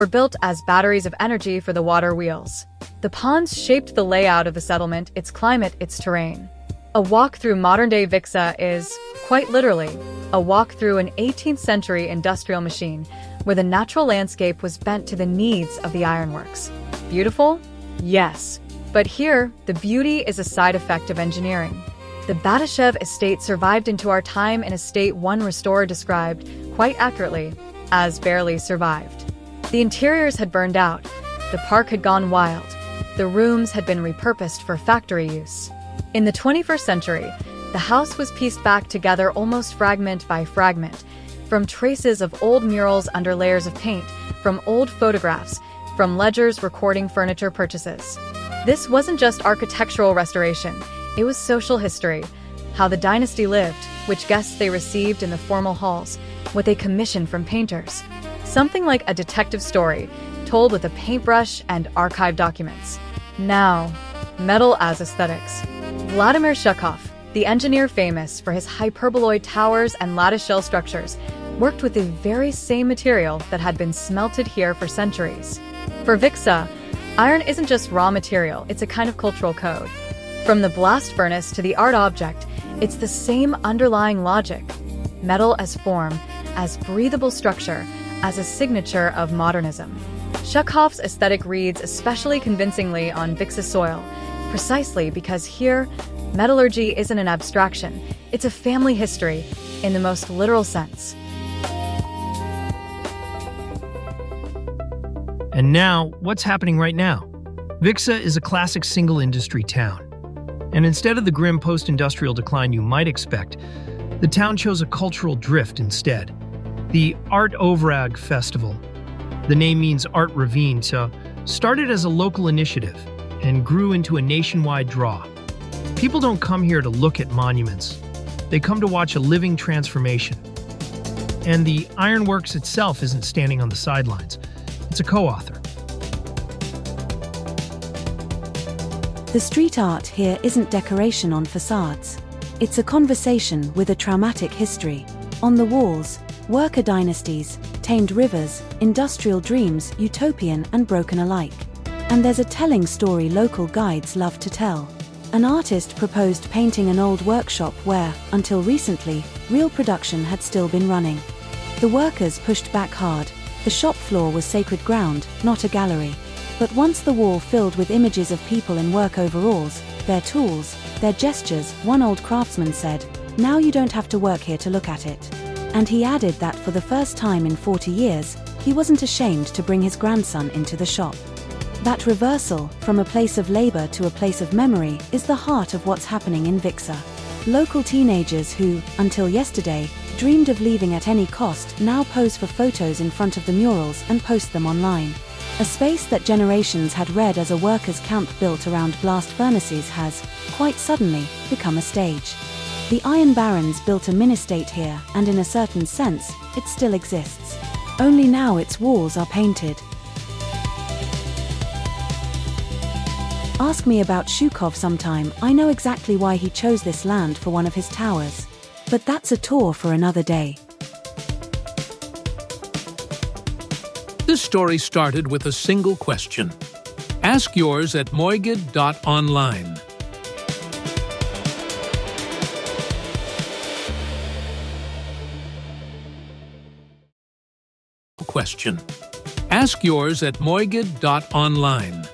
were built as batteries of energy for the water wheels. The ponds shaped the layout of the settlement, its climate, its terrain. A walk through modern-day Vixa is, quite literally, a walk through an 18th century industrial machine where the natural landscape was bent to the needs of the ironworks. Beautiful? Yes. But here, the beauty is a side effect of engineering. The Batashev estate survived into our time in a state one restorer described, quite accurately, as barely survived. The interiors had burned out, the park had gone wild, the rooms had been repurposed for factory use. In the 21st century, the house was pieced back together almost fragment by fragment, from traces of old murals under layers of paint, from old photographs, from ledgers recording furniture purchases. This wasn't just architectural restoration, it was social history, how the dynasty lived, which guests they received in the formal halls, what they commissioned from painters. Something like a detective story, told with a paintbrush and archive documents. Now, metal as aesthetics. Vladimir Shukov, the engineer famous for his hyperboloid towers and lattice shell structures, worked with the very same material that had been smelted here for centuries. For Vixa, iron isn't just raw material, it's a kind of cultural code. From the blast furnace to the art object, it's the same underlying logic. Metal as form, as breathable structure, as a signature of modernism. Shukov's aesthetic reads especially convincingly on Vixa soil, precisely because here, metallurgy isn't an abstraction, it's a family history in the most literal sense. And now, what's happening right now? Vixa is a classic single-industry town. And instead of the grim post-industrial decline you might expect, the town chose a cultural drift instead. The Art Ovrag Festival, the name means Art Ravine, so started as a local initiative and grew into a nationwide draw. People don't come here to look at monuments. They come to watch a living transformation. And the ironworks itself isn't standing on the sidelines. It's a co-author. The street art here isn't decoration on facades. It's a conversation with a traumatic history. On the walls, worker dynasties, tamed rivers, industrial dreams, utopian and broken alike. And there's a telling story local guides love to tell. An artist proposed painting an old workshop where, until recently, real production had still been running. The workers pushed back hard. The shop floor was sacred ground, not a gallery. But once the wall filled with images of people in work overalls, their tools, their gestures, one old craftsman said, "Now you don't have to work here to look at it." And he added that for the first time in 40 years, he wasn't ashamed to bring his grandson into the shop. That reversal, from a place of labor to a place of memory, is the heart of what's happening in Vixa. Local teenagers who, until yesterday, dreamed of leaving at any cost now pose for photos in front of the murals and post them online. A space that generations had read as a workers' camp built around blast furnaces has, quite suddenly, become a stage. The Iron Barons built a mini-state here, and in a certain sense, it still exists. Only now its walls are painted. Ask me about Shukov sometime, I know exactly why he chose this land for one of his towers. But that's a tour for another day. This story started with a single question. Ask yours at moigid.online. Question. Ask yours at moigid.online.